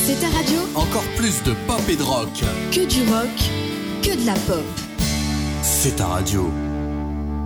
C'est ta radio. Encore plus de pop et de rock. Que du rock, que de la pop. C'est ta radio.